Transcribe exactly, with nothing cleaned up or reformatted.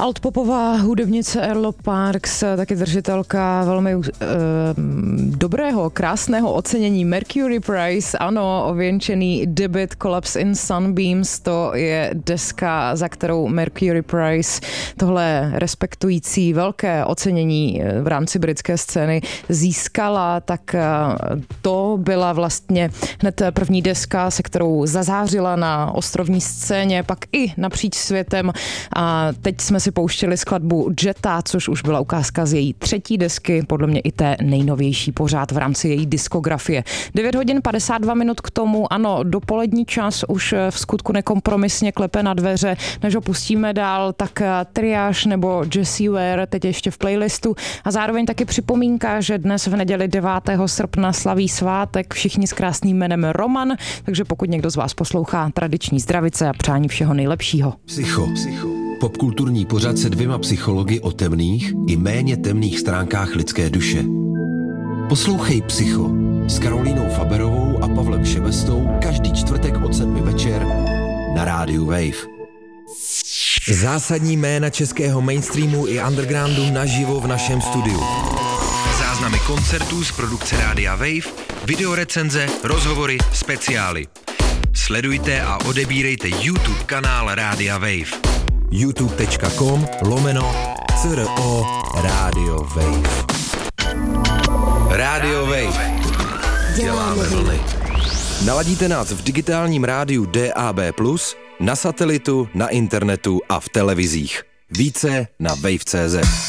Altpopová hudebnice Arlo Parks, taky držitelka velmi uh, dobrého, krásného ocenění Mercury Prize, ano, ověnčený debut Collapse in Sunbeams, to je deska, za kterou Mercury Prize, tohle respektující velké ocenění v rámci britské scény získala, tak to byla vlastně hned první deska, se kterou zazářila na ostrovní scéně, pak i napříč světem, a teď jsme si pouštěli skladbu Jetta, což už byla ukázka z její třetí desky, podle mě i té nejnovější pořád v rámci její diskografie. devět hodin padesát dva minut k tomu, ano, dopolední čas už v skutku nekompromisně klepe na dveře, než ho pustíme dál, tak Triáž nebo Jessie Ware teď ještě v playlistu a zároveň taky připomínka, že dnes v neděli devátého srpna slaví svátek všichni s krásným jménem Roman, takže pokud někdo z vás poslouchá, tradiční zdravice a přání všeho nejlepšího. Psycho. Psycho. Popkulturní pořad se dvěma psychologi o temných i méně temných stránkách lidské duše. Poslouchej Psycho s Karolínou Faberovou a Pavlem Šebestou každý čtvrtek od sedmi večer na rádiu Wave. Zásadní jména českého mainstreamu i undergroundu naživo v našem studiu. Záznamy koncertů z produkce Rádia Wave, videorecenze, rozhovory, speciály. Sledujte a odebírejte YouTube kanál Rádia Wave. youtube.com lomeno CRO Radio Wave. Radio Wave. Děláme vlny. Naladíte nás v digitálním rádiu D A B plus, na satelitu, na internetu a v televizích. Více na wave tečka cé zet.